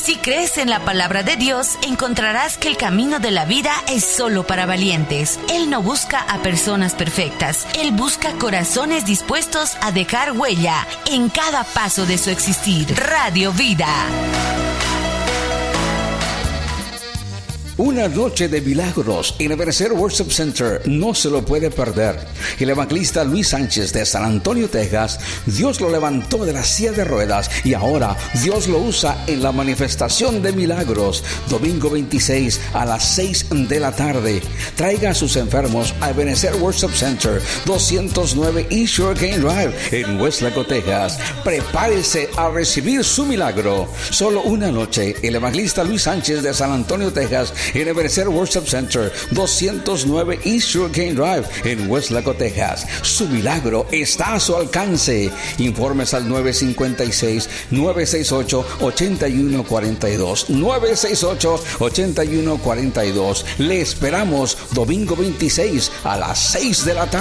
Si crees en la palabra de Dios, encontrarás que el camino de la vida es solo para valientes. Él no busca a personas perfectas. Él busca corazones dispuestos a dejar huella en cada paso de su existir. Radio Vida. Una noche de milagros en Ebenezer Worship Center, no se lo puede perder. El evangelista Luis Sánchez de San Antonio, Texas, Dios lo levantó de la silla de ruedas y ahora Dios lo usa en la manifestación de milagros. Domingo 26 a las 6 de la tarde. Traiga a sus enfermos a Ebenezer Worship Center, 209 East Sugarcane Drive en Westlaco, Texas. Prepárese a recibir su milagro. Solo una noche, el evangelista Luis Sánchez de San Antonio, Texas, en Ebenezer Worship Center, 209 East Sugarcane Drive en Westlaco, Texas. Su milagro está a su alcance. Informes al 956-968-8142. 968-8142. Le esperamos domingo 26 a las 6 de la tarde.